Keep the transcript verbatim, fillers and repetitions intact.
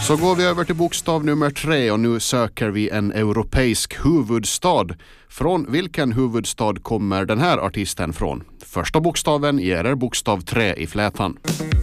Så går vi över till bokstav nummer tre och nu söker vi en europeisk huvudstad. Från vilken huvudstad kommer den här artisten från? Första bokstaven ger er bokstav tre i flätan.